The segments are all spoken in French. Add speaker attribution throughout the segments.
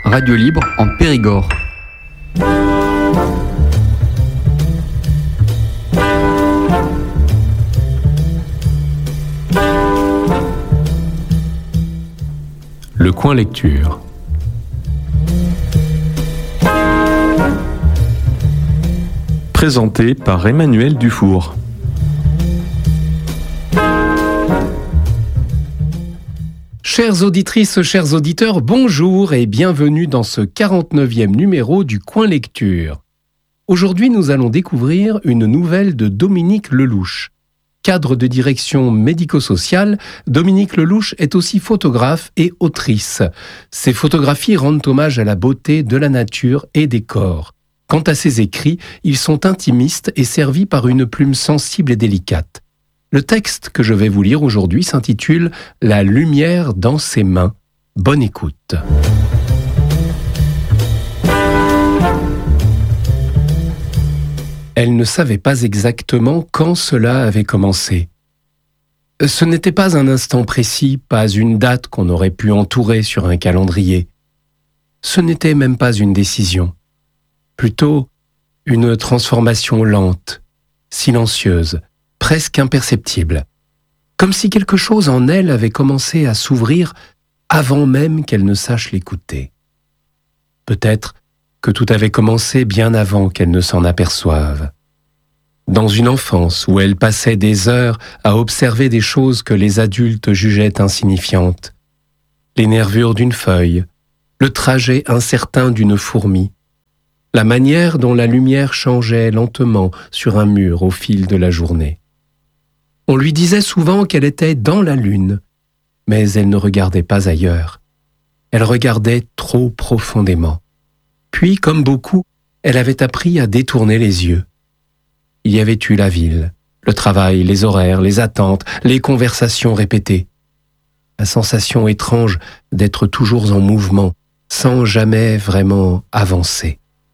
Speaker 1: Radio Libre en Périgord.
Speaker 2: Le coin lecture. Présenté par Emmanuel Dufour.
Speaker 3: Chères auditrices, chers auditeurs, bonjour et bienvenue dans ce 49e numéro du Coin Lecture. Aujourd'hui, nous allons découvrir une nouvelle de Dominique Lelouch. Cadre de direction médico-sociale, Dominique Lelouch est aussi photographe et autrice. Ses photographies rendent hommage à la beauté de la nature et des corps. Quant à ses écrits, ils sont intimistes et servis par une plume sensible et délicate. Le texte que je vais vous lire aujourd'hui s'intitule « La lumière dans ses mains ». Bonne écoute. Elle ne savait pas exactement quand cela avait commencé. Ce n'était pas un instant précis, pas une date qu'on aurait pu entourer sur un calendrier. Ce n'était même pas une décision. Plutôt une transformation lente, silencieuse, presque imperceptible, comme si quelque chose en elle avait commencé à s'ouvrir avant même qu'elle ne sache l'écouter. Peut-être que tout avait commencé bien avant qu'elle ne s'en aperçoive. Dans une enfance où elle passait des heures à observer des choses que les adultes jugeaient insignifiantes, les nervures d'une feuille, le trajet incertain d'une fourmi, la manière dont la lumière changeait lentement sur un mur au fil de la journée. On lui disait souvent qu'elle était dans la lune, mais elle ne regardait pas ailleurs. Elle regardait trop profondément. Puis, comme beaucoup, elle avait appris à détourner les yeux. Il y avait eu la ville, le travail, les horaires, les attentes, les conversations répétées. La sensation étrange d'être toujours en mouvement, sans jamais vraiment avancer.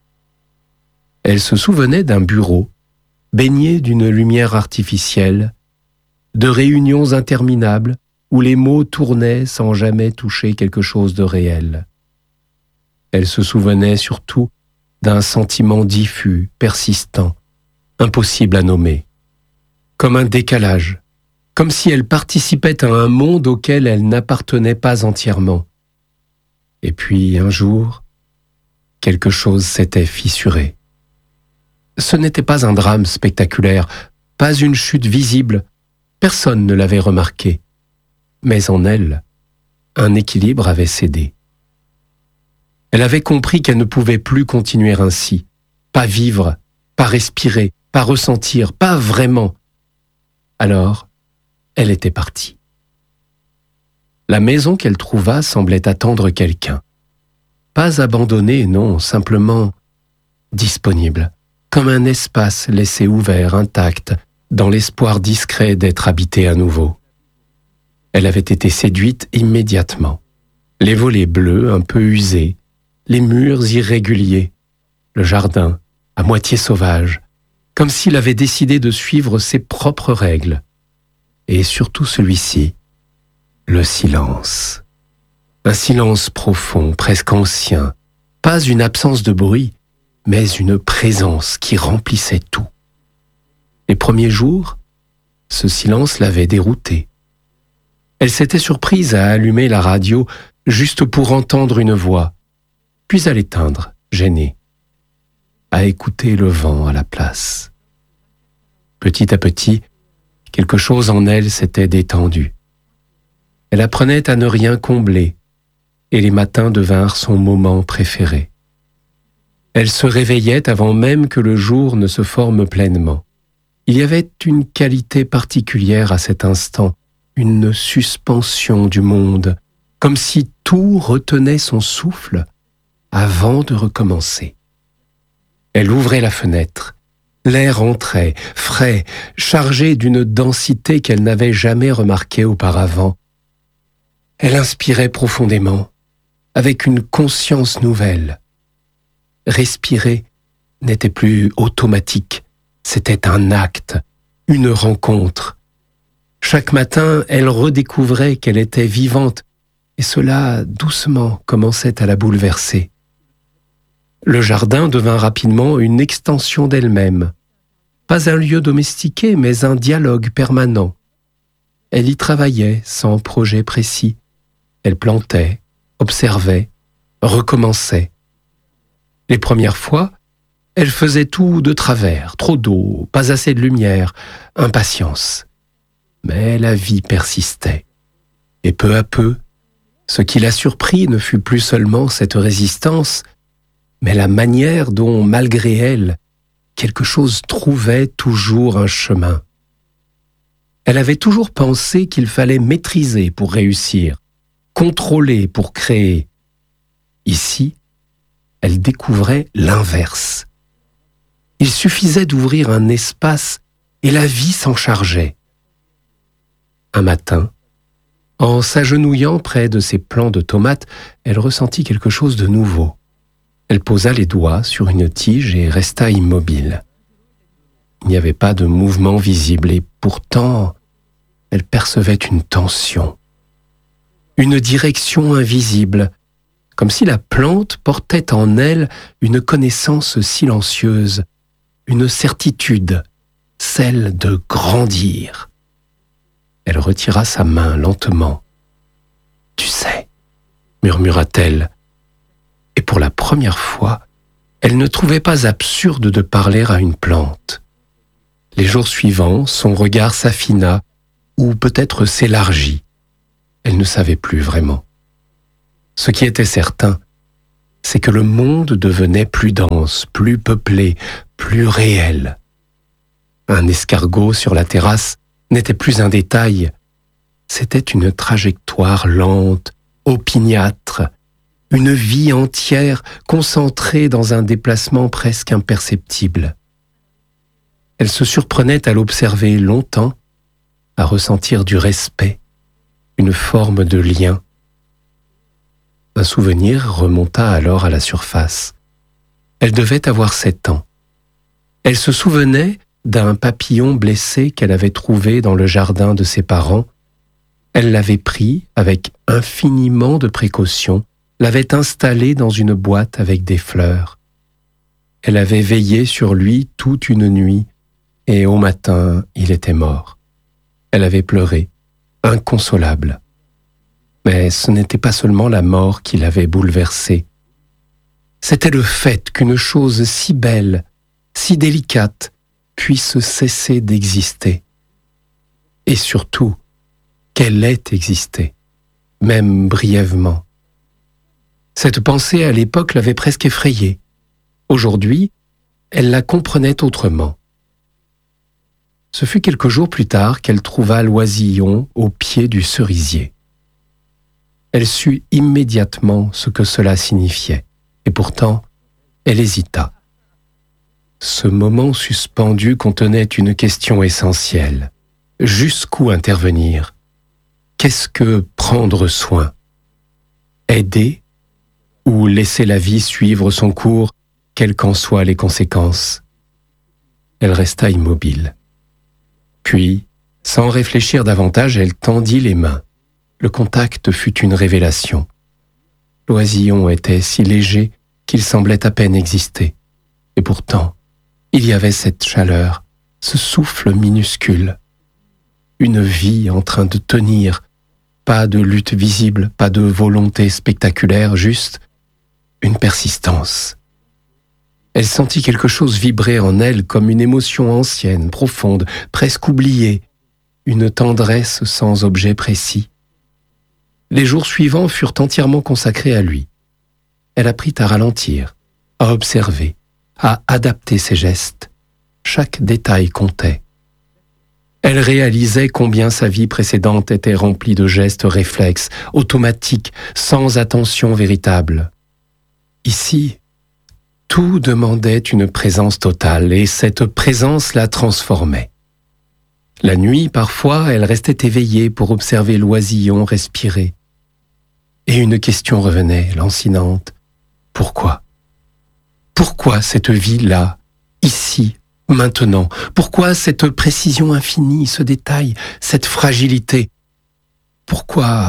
Speaker 3: Elle se souvenait d'un bureau, baigné d'une lumière artificielle, de réunions interminables où les mots tournaient sans jamais toucher quelque chose de réel. Elle se souvenait surtout d'un sentiment diffus, persistant, impossible à nommer, comme un décalage, comme si elle participait à un monde auquel elle n'appartenait pas entièrement. Et puis, un jour, quelque chose s'était fissuré. Ce n'était pas un drame spectaculaire, pas une chute visible. Personne ne l'avait remarqué. Mais en elle, un équilibre avait cédé. Elle avait compris qu'elle ne pouvait plus continuer ainsi, pas vivre, pas respirer, pas ressentir, pas vraiment. Alors, elle était partie. La maison qu'elle trouva semblait attendre quelqu'un. Pas abandonnée, non, simplement disponible, comme un espace laissé ouvert, intact, dans l'espoir discret d'être habitée à nouveau. Elle avait été séduite immédiatement. Les volets bleus un peu usés, les murs irréguliers, le jardin à moitié sauvage, comme s'il avait décidé de suivre ses propres règles. Et surtout celui-ci, le silence. Un silence profond, presque ancien, pas une absence de bruit, mais une présence qui remplissait tout. Les premiers jours, ce silence l'avait déroutée. Elle s'était surprise à allumer la radio juste pour entendre une voix, puis à l'éteindre, gênée, à écouter le vent à la place. Petit à petit, quelque chose en elle s'était détendu. Elle apprenait à ne rien combler, et les matins devinrent son moment préféré. Elle se réveillait avant même que le jour ne se forme pleinement. Il y avait une qualité particulière à cet instant, une suspension du monde, comme si tout retenait son souffle avant de recommencer. Elle ouvrait la fenêtre. L'air entrait, frais, chargé d'une densité qu'elle n'avait jamais remarquée auparavant. Elle inspirait profondément, avec une conscience nouvelle. Respirer n'était plus automatique. C'était un acte, une rencontre. Chaque matin, elle redécouvrait qu'elle était vivante, et cela doucement commençait à la bouleverser. Le jardin devint rapidement une extension d'elle-même. Pas un lieu domestiqué, mais un dialogue permanent. Elle y travaillait sans projet précis. Elle plantait, observait, recommençait. Les premières fois, elle faisait tout de travers, trop d'eau, pas assez de lumière, impatience. Mais la vie persistait. Et peu à peu, ce qui la surprit ne fut plus seulement cette résistance, mais la manière dont, malgré elle, quelque chose trouvait toujours un chemin. Elle avait toujours pensé qu'il fallait maîtriser pour réussir, contrôler pour créer. Ici, elle découvrait l'inverse. Il suffisait d'ouvrir un espace et la vie s'en chargeait. Un matin, en s'agenouillant près de ses plants de tomates, elle ressentit quelque chose de nouveau. Elle posa les doigts sur une tige et resta immobile. Il n'y avait pas de mouvement visible et pourtant, elle percevait une tension, une direction invisible, comme si la plante portait en elle une connaissance silencieuse, une certitude, celle de grandir. Elle retira sa main lentement. « Tu sais » murmura-t-elle, et pour la première fois, elle ne trouvait pas absurde de parler à une plante. Les jours suivants, son regard s'affina, ou peut-être s'élargit. Elle ne savait plus vraiment. Ce qui était certain, c'est que le monde devenait plus dense, plus peuplé, plus réel. Un escargot sur la terrasse n'était plus un détail, c'était une trajectoire lente, opiniâtre, une vie entière concentrée dans un déplacement presque imperceptible. Elle se surprenait à l'observer longtemps, à ressentir du respect, une forme de lien. Un souvenir remonta alors à la surface. Elle devait avoir 7 ans. Elle se souvenait d'un papillon blessé qu'elle avait trouvé dans le jardin de ses parents. Elle l'avait pris avec infiniment de précaution, l'avait installé dans une boîte avec des fleurs. Elle avait veillé sur lui toute une nuit, et au matin, il était mort. Elle avait pleuré, inconsolable. Mais ce n'était pas seulement la mort qui l'avait bouleversée. C'était le fait qu'une chose si belle, si délicate, puisse cesser d'exister. Et surtout, qu'elle ait existé, même brièvement. Cette pensée à l'époque l'avait presque effrayée. Aujourd'hui, elle la comprenait autrement. Ce fut quelques jours plus tard qu'elle trouva l'oisillon au pied du cerisier. Elle sut immédiatement ce que cela signifiait, et pourtant, elle hésita. Ce moment suspendu contenait une question essentielle. Jusqu'où intervenir? Qu'est-ce que prendre soin? Aider ou laisser la vie suivre son cours, quelles qu'en soient les conséquences? Elle resta immobile. Puis, sans réfléchir davantage, elle tendit les mains. Le contact fut une révélation. L'oisillon était si léger qu'il semblait à peine exister. Et pourtant, il y avait cette chaleur, ce souffle minuscule. Une vie en train de tenir, pas de lutte visible, pas de volonté spectaculaire, juste une persistance. Elle sentit quelque chose vibrer en elle comme une émotion ancienne, profonde, presque oubliée, une tendresse sans objet précis. Les jours suivants furent entièrement consacrés à lui. Elle apprit à ralentir, à observer, à adapter ses gestes. Chaque détail comptait. Elle réalisait combien sa vie précédente était remplie de gestes réflexes, automatiques, sans attention véritable. Ici, tout demandait une présence totale et cette présence la transformait. La nuit, parfois, elle restait éveillée pour observer l'oisillon respirer. Et une question revenait, lancinante. Pourquoi? Pourquoi cette vie-là, ici, maintenant? Pourquoi cette précision infinie, ce détail, cette fragilité? Pourquoi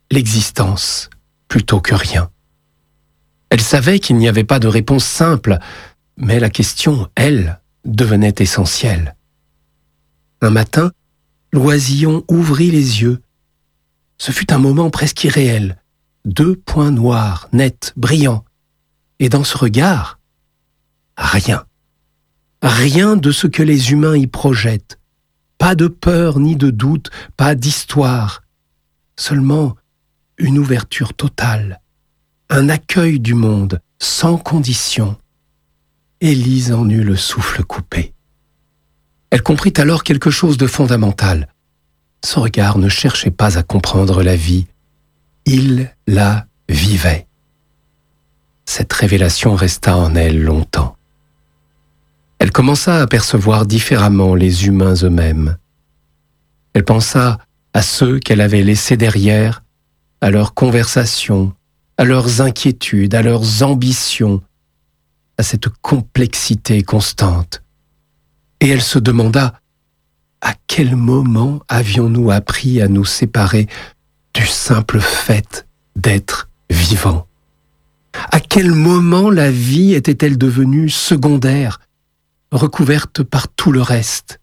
Speaker 3: l'existence plutôt que rien. Elle savait qu'il n'y avait pas de réponse simple, mais la question, elle, devenait essentielle. Un matin, Loisillon ouvrit les yeux. Ce fut un moment presque irréel. 2 points noirs, nets, brillants. Et dans ce regard, rien. Rien de ce que les humains y projettent. Pas de peur ni de doute, pas d'histoire. Seulement une ouverture totale. Un accueil du monde, sans condition. Élise en eut le souffle coupé. Elle comprit alors quelque chose de fondamental. Son regard ne cherchait pas à comprendre la vie. Il la vivait. Cette révélation resta en elle longtemps. Elle commença à percevoir différemment les humains eux-mêmes. Elle pensa à ceux qu'elle avait laissés derrière, à leurs conversations, à leurs inquiétudes, à leurs ambitions, à cette complexité constante. Et elle se demanda à quel moment avions-nous appris à nous séparer du simple fait d'être vivant? À quel moment la vie était-elle devenue secondaire, recouverte par tout le reste?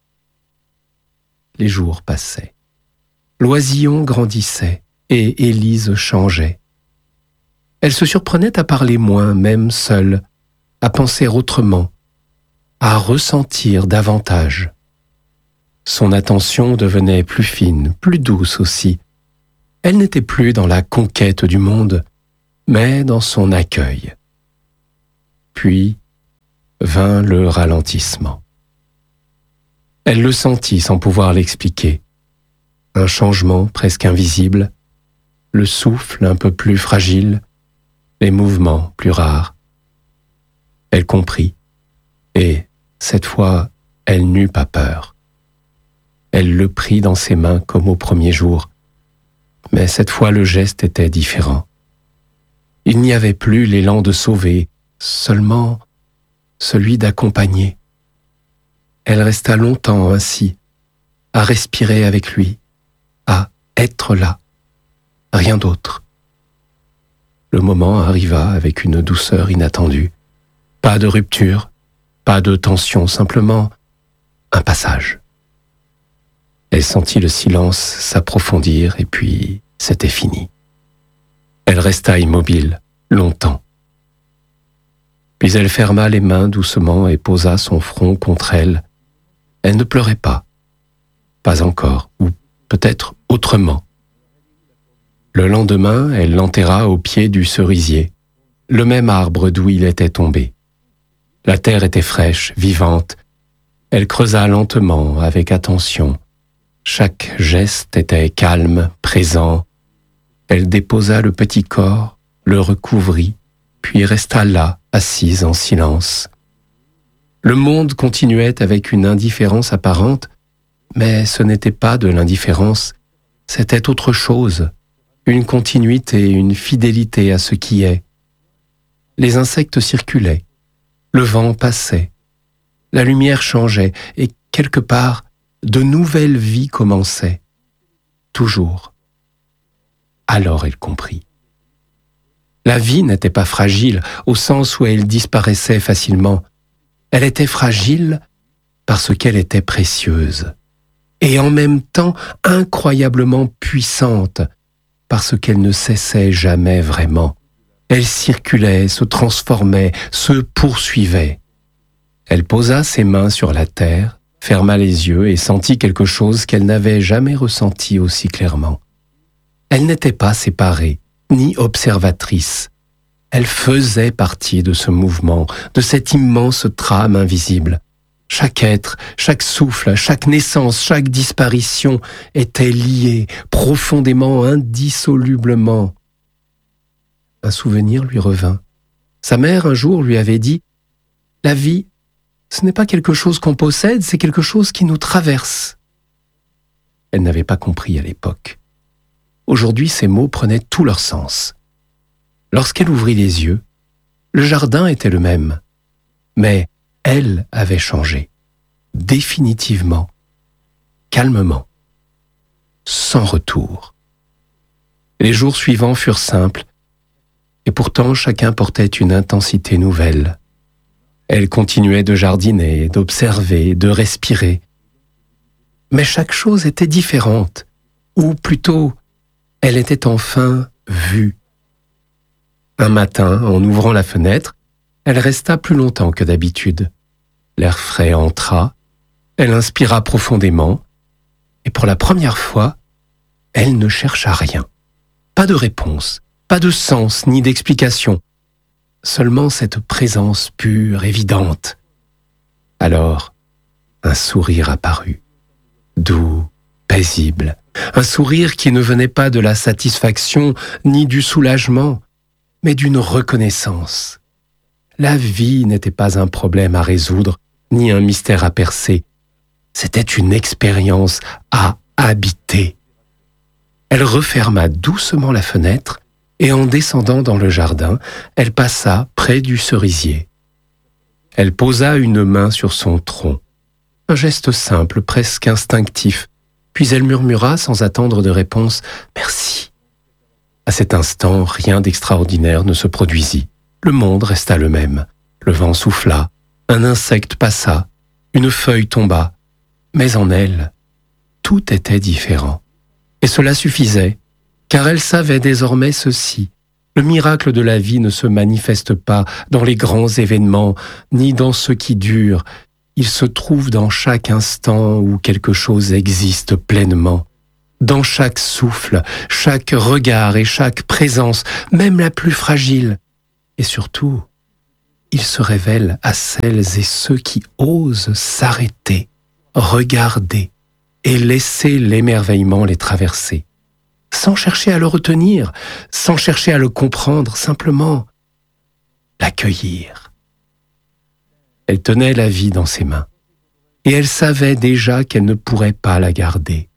Speaker 3: Les jours passaient. Loisillon grandissait et Élise changeait. Elle se surprenait à parler moins, même seule, à penser autrement, à ressentir davantage. Son attention devenait plus fine, plus douce aussi. Elle n'était plus dans la conquête du monde, mais dans son accueil. Puis vint le ralentissement. Elle le sentit sans pouvoir l'expliquer. Un changement presque invisible, le souffle un peu plus fragile, les mouvements plus rares. Elle comprit, et cette fois, elle n'eut pas peur. Elle le prit dans ses mains comme au premier jour, mais cette fois le geste était différent. Il n'y avait plus l'élan de sauver, seulement celui d'accompagner. Elle resta longtemps ainsi, à respirer avec lui, à être là, rien d'autre. Le moment arriva avec une douceur inattendue. Pas de rupture, pas de tension, simplement un passage. Elle sentit le silence s'approfondir et puis c'était fini. Elle resta immobile, longtemps. Puis elle ferma les mains doucement et posa son front contre elle. Elle ne pleurait pas encore, ou peut-être autrement. Le lendemain, elle l'enterra au pied du cerisier, le même arbre d'où il était tombé. La terre était fraîche, vivante. Elle creusa lentement, avec attention. Chaque geste était calme, présent. Elle déposa le petit corps, le recouvrit, puis resta là, assise en silence. Le monde continuait avec une indifférence apparente, mais ce n'était pas de l'indifférence, c'était autre chose, une continuité, une fidélité à ce qui est. Les insectes circulaient, le vent passait, la lumière changeait et quelque part, de nouvelles vies commençaient. Toujours. Alors elle comprit. La vie n'était pas fragile au sens où elle disparaissait facilement. Elle était fragile parce qu'elle était précieuse. Et en même temps incroyablement puissante parce qu'elle ne cessait jamais vraiment. Elle circulait, se transformait, se poursuivait. Elle posa ses mains sur la terre, ferma les yeux et sentit quelque chose qu'elle n'avait jamais ressenti aussi clairement. Elle n'était pas séparée, ni observatrice. Elle faisait partie de ce mouvement, de cette immense trame invisible. Chaque être, chaque souffle, chaque naissance, chaque disparition était lié, profondément, indissolublement. Un souvenir lui revint. Sa mère un jour lui avait dit « La vie, ce n'est pas quelque chose qu'on possède, c'est quelque chose qui nous traverse. » Elle n'avait pas compris à l'époque. Aujourd'hui, ces mots prenaient tout leur sens. Lorsqu'elle ouvrit les yeux, le jardin était le même, mais elle avait changé, définitivement, calmement, sans retour. Les jours suivants furent simples, et pourtant chacun portait une intensité nouvelle. Elle continuait de jardiner, d'observer, de respirer. Mais chaque chose était différente, ou plutôt, elle était enfin vue. Un matin, en ouvrant la fenêtre, elle resta plus longtemps que d'habitude. L'air frais entra, elle inspira profondément, et pour la première fois, elle ne chercha rien. Pas de réponse, pas de sens ni d'explication, seulement cette présence pure, évidente. Alors, un sourire apparut, doux, paisible, un sourire qui ne venait pas de la satisfaction ni du soulagement, mais d'une reconnaissance. La vie n'était pas un problème à résoudre, ni un mystère à percer. C'était une expérience à habiter. Elle referma doucement la fenêtre et en descendant dans le jardin, elle passa près du cerisier. Elle posa une main sur son tronc. Un geste simple, presque instinctif. Puis elle murmura sans attendre de réponse « Merci ». À cet instant, rien d'extraordinaire ne se produisit. Le monde resta le même. Le vent souffla, un insecte passa, une feuille tomba. Mais en elle, tout était différent. Et cela suffisait, car elle savait désormais ceci. Le miracle de la vie ne se manifeste pas dans les grands événements, ni dans ceux qui durent. Il se trouve dans chaque instant où quelque chose existe pleinement. Dans chaque souffle, chaque regard et chaque présence, même la plus fragile. Et surtout, il se révèle à celles et ceux qui osent s'arrêter, regarder et laisser l'émerveillement les traverser. Sans chercher à le retenir, sans chercher à le comprendre, simplement l'accueillir. Elle tenait la vie dans ses mains, et elle savait déjà qu'elle ne pourrait pas la garder.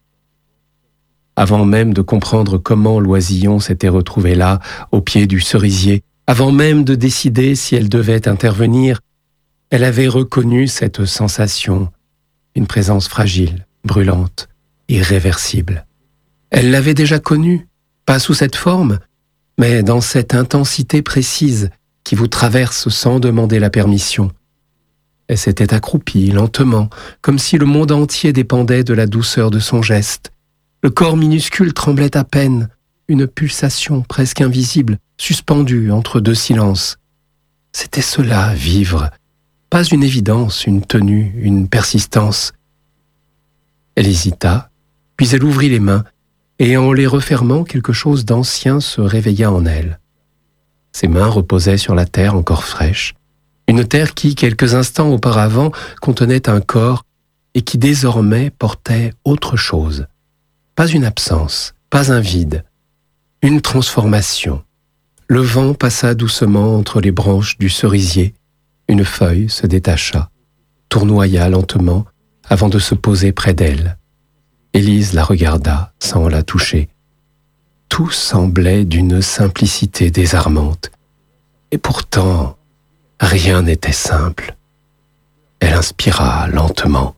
Speaker 3: Avant même de comprendre comment l'oisillon s'était retrouvé là, au pied du cerisier, avant même de décider si elle devait intervenir, elle avait reconnu cette sensation, une présence fragile, brûlante, irréversible. Elle l'avait déjà connue, pas sous cette forme, mais dans cette intensité précise qui vous traverse sans demander la permission. Elle s'était accroupie lentement, comme si le monde entier dépendait de la douceur de son geste. Le corps minuscule tremblait à peine, une pulsation presque invisible, suspendue entre deux silences. C'était cela, vivre. Pas une évidence, une tenue, une persistance. Elle hésita, puis elle ouvrit les mains, et en les refermant, quelque chose d'ancien se réveilla en elle. Ses mains reposaient sur la terre encore fraîche, une terre qui, quelques instants auparavant, contenait un corps et qui désormais portait autre chose. Pas une absence, pas un vide, une transformation. Le vent passa doucement entre les branches du cerisier, une feuille se détacha, tournoya lentement avant de se poser près d'elle. Élise la regarda sans la toucher. Tout semblait d'une simplicité désarmante. Et pourtant, rien n'était simple. Elle inspira lentement.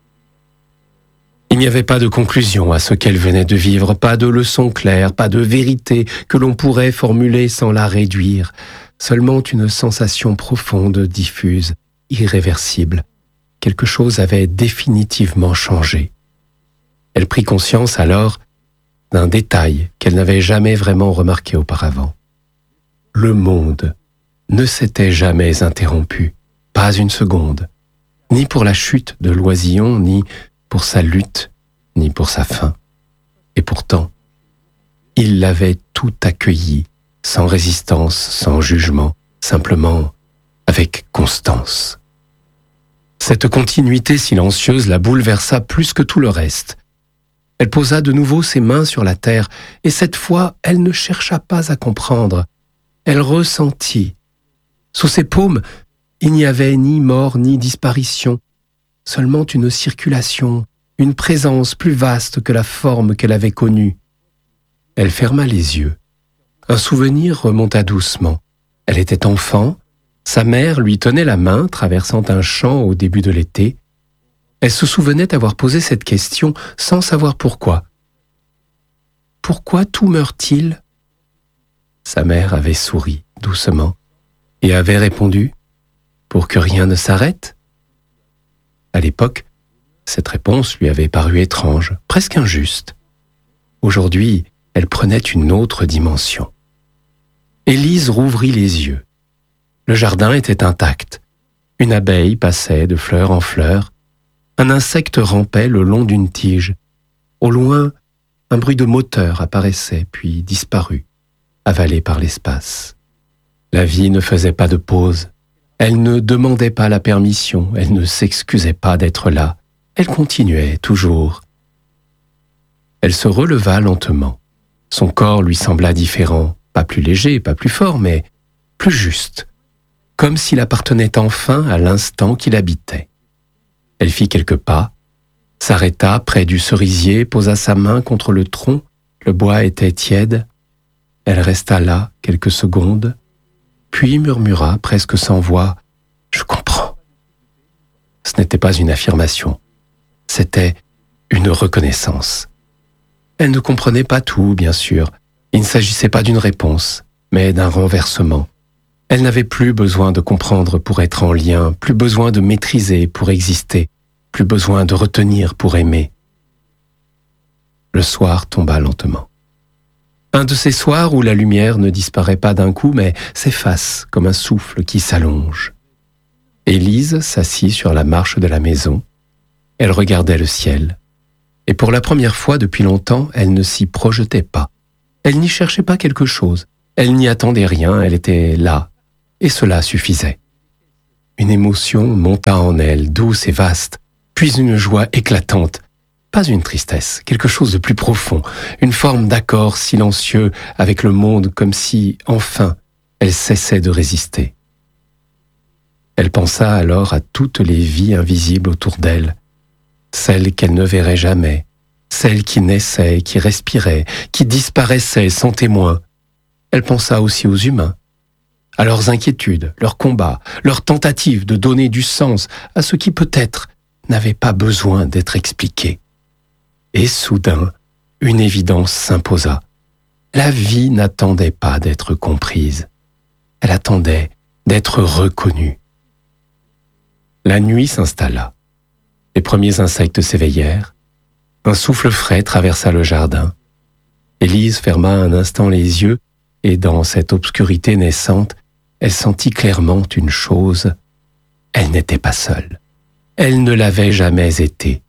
Speaker 3: Il n'y avait pas de conclusion à ce qu'elle venait de vivre, pas de leçon claire, pas de vérité que l'on pourrait formuler sans la réduire, seulement une sensation profonde, diffuse, irréversible. Quelque chose avait définitivement changé. Elle prit conscience alors d'un détail qu'elle n'avait jamais vraiment remarqué auparavant. Le monde ne s'était jamais interrompu, pas une seconde, ni pour la chute de l'oisillon, ni pour sa lutte, ni pour sa fin. Et pourtant, il l'avait tout accueilli, sans résistance, sans jugement, simplement avec constance. Cette continuité silencieuse la bouleversa plus que tout le reste. Elle posa de nouveau ses mains sur la terre, et cette fois, elle ne chercha pas à comprendre. Elle ressentit. Sous ses paumes, il n'y avait ni mort ni disparition, seulement une circulation, une présence plus vaste que la forme qu'elle avait connue. Elle ferma les yeux. Un souvenir remonta doucement. Elle était enfant, sa mère lui tenait la main traversant un champ au début de l'été. Elle se souvenait avoir posé cette question sans savoir pourquoi. Pourquoi tout meurt-il Sa mère avait souri doucement et avait répondu « Pour que rien ne s'arrête ?» À l'époque, cette réponse lui avait paru étrange, presque injuste. Aujourd'hui, elle prenait une autre dimension. Élise rouvrit les yeux. Le jardin était intact. Une abeille passait de fleur en fleur. Un insecte rampait le long d'une tige. Au loin, un bruit de moteur apparaissait puis disparut, avalé par l'espace. La vie ne faisait pas de pause. Elle ne demandait pas la permission, elle ne s'excusait pas d'être là. Elle continuait toujours. Elle se releva lentement. Son corps lui sembla différent, pas plus léger, pas plus fort, mais plus juste, comme s'il appartenait enfin à l'instant qu'il habitait. Elle fit quelques pas, s'arrêta près du cerisier, posa sa main contre le tronc, le bois était tiède. Elle resta là quelques secondes, puis murmura presque sans voix « Je comprends ». Ce n'était pas une affirmation, c'était une reconnaissance. Elle ne comprenait pas tout, bien sûr. Il ne s'agissait pas d'une réponse, mais d'un renversement. Elle n'avait plus besoin de comprendre pour être en lien, plus besoin de maîtriser pour exister, plus besoin de retenir pour aimer. Le soir tomba lentement. Un de ces soirs où la lumière ne disparaît pas d'un coup, mais s'efface comme un souffle qui s'allonge. Élise s'assit sur la marche de la maison. Elle regardait le ciel. Et pour la première fois depuis longtemps, elle ne s'y projetait pas. Elle n'y cherchait pas quelque chose. Elle n'y attendait rien, elle était là. Et cela suffisait. Une émotion monta en elle, douce et vaste, puis une joie éclatante. Pas une tristesse, quelque chose de plus profond, une forme d'accord silencieux avec le monde, comme si, enfin, elle cessait de résister. Elle pensa alors à toutes les vies invisibles autour d'elle, celles qu'elle ne verrait jamais, celles qui naissaient, qui respiraient, qui disparaissaient sans témoin. Elle pensa aussi aux humains, à leurs inquiétudes, leurs combats, leurs tentatives de donner du sens à ce qui peut-être n'avait pas besoin d'être expliqué. Et soudain, une évidence s'imposa. La vie n'attendait pas d'être comprise. Elle attendait d'être reconnue. La nuit s'installa. Les premiers insectes s'éveillèrent. Un souffle frais traversa le jardin. Élise ferma un instant les yeux et dans cette obscurité naissante, elle sentit clairement une chose. Elle n'était pas seule. Elle ne l'avait jamais été.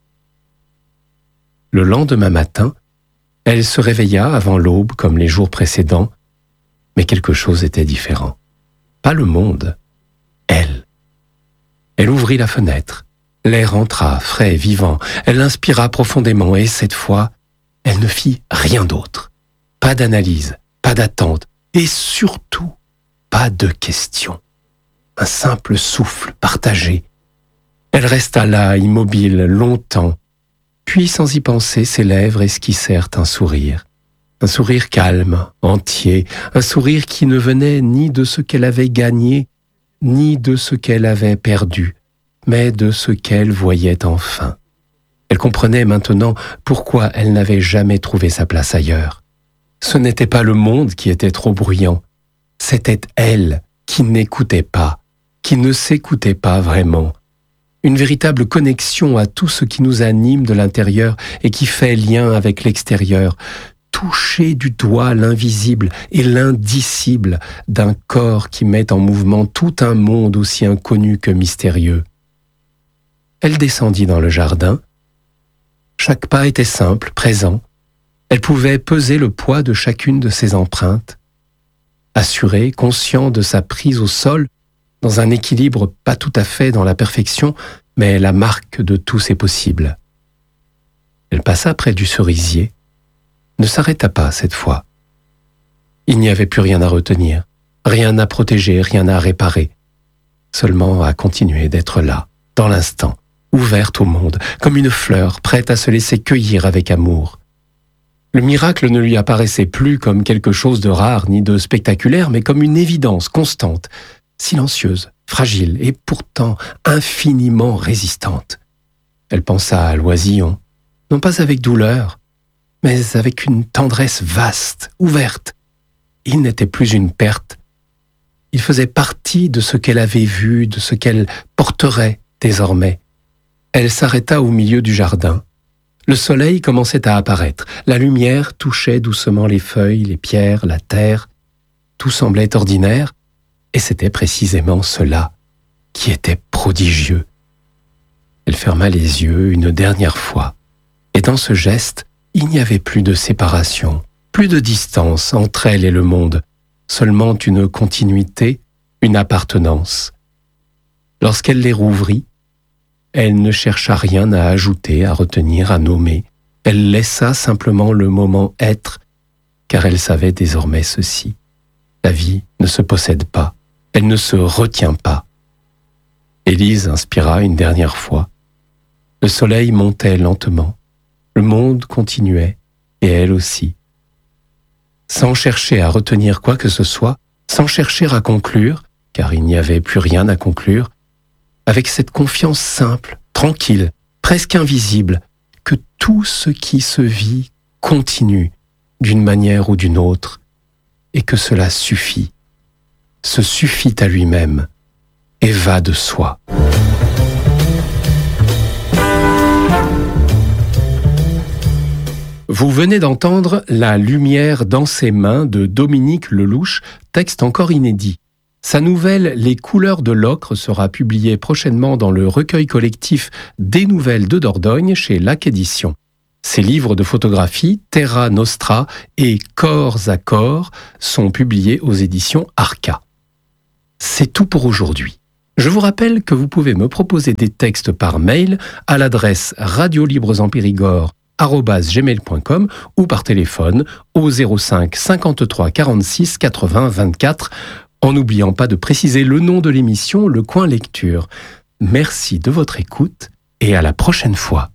Speaker 3: Le lendemain matin, elle se réveilla avant l'aube comme les jours précédents, mais quelque chose était différent. Pas le monde, elle. Elle ouvrit la fenêtre. L'air entra, frais, vivant. Elle inspira profondément et cette fois, elle ne fit rien d'autre. Pas d'analyse, pas d'attente et surtout, pas de questions. Un simple souffle partagé. Elle resta là, immobile, longtemps. Puis, sans y penser, ses lèvres esquissèrent un sourire calme, entier, un sourire qui ne venait ni de ce qu'elle avait gagné, ni de ce qu'elle avait perdu, mais de ce qu'elle voyait enfin. Elle comprenait maintenant pourquoi elle n'avait jamais trouvé sa place ailleurs. Ce n'était pas le monde qui était trop bruyant, c'était elle qui n'écoutait pas, qui ne s'écoutait pas vraiment. Une véritable connexion à tout ce qui nous anime de l'intérieur et qui fait lien avec l'extérieur, toucher du doigt l'invisible et l'indicible d'un corps qui met en mouvement tout un monde aussi inconnu que mystérieux. Elle descendit dans le jardin. Chaque pas était simple, présent. Elle pouvait peser le poids de chacune de ses empreintes. Assurée, conscient de sa prise au sol, dans un équilibre pas tout à fait dans la perfection, mais la marque de tous ses possibles. Elle passa près du cerisier, ne s'arrêta pas cette fois. Il n'y avait plus rien à retenir, rien à protéger, rien à réparer, seulement à continuer d'être là, dans l'instant, ouverte au monde, comme une fleur prête à se laisser cueillir avec amour. Le miracle ne lui apparaissait plus comme quelque chose de rare ni de spectaculaire, mais comme une évidence constante, silencieuse, fragile et pourtant infiniment résistante. Elle pensa à l'oisillon, non pas avec douleur, mais avec une tendresse vaste, ouverte, il n'était plus une perte. Il faisait partie de ce qu'elle avait vu, de ce qu'elle porterait désormais. Elle s'arrêta au milieu du jardin. Le soleil commençait à apparaître. La lumière touchait doucement les feuilles, les pierres, la terre. Tout semblait ordinaire, et c'était précisément cela qui était prodigieux. Elle ferma les yeux une dernière fois, et dans ce geste, il n'y avait plus de séparation, plus de distance entre elle et le monde, seulement une continuité, une appartenance. Lorsqu'elle les rouvrit, elle ne chercha rien à ajouter, à retenir, à nommer. Elle laissa simplement le moment être, car elle savait désormais ceci. La vie ne se possède pas, elle ne se retient pas. Élise inspira une dernière fois. Le soleil montait lentement, le monde continuait, et elle aussi. Sans chercher à retenir quoi que ce soit, sans chercher à conclure, car il n'y avait plus rien à conclure, avec cette confiance simple, tranquille, presque invisible, que tout ce qui se vit continue d'une manière ou d'une autre, et que cela suffit, se suffit à lui-même et va de soi. Vous venez d'entendre La lumière dans ses mains de Dominique Lelouch, texte encore inédit. Sa nouvelle Les couleurs de l'ocre sera publiée prochainement dans le recueil collectif Des nouvelles de Dordogne chez Lac Éditions. Ses livres de photographie Terra Nostra et Corps à corps sont publiés aux éditions Arca. C'est tout pour aujourd'hui. Je vous rappelle que vous pouvez me proposer des textes par mail à l'adresse radiolibresenpérigord@gmail.com ou par téléphone au 05 53 46 80 24, en n'oubliant pas de préciser le nom de l'émission, Le Coin Lecture. Merci de votre écoute et à la prochaine fois.